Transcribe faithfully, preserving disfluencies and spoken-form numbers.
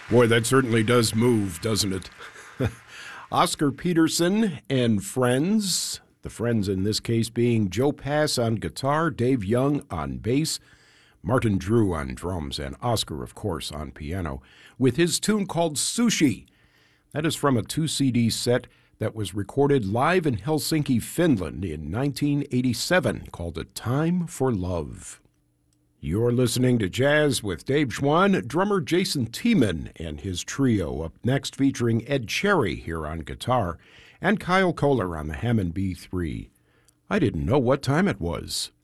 Boy, that certainly does move, doesn't it? Oscar Peterson and friends, the friends in this case being Joe Pass on guitar, Dave Young on bass, Martin Drew on drums, and Oscar, of course, on piano, with his tune called Sushi. That is from a two C D set that was recorded live in Helsinki, Finland in nineteen eighty-seven, called A Time for Love. You're listening to Jazz with Dave Schwann, drummer Jason Tiemann and his trio, up next featuring Ed Cherry here on guitar, and Kyle Koehler on the Hammond B three. I didn't know what time it was.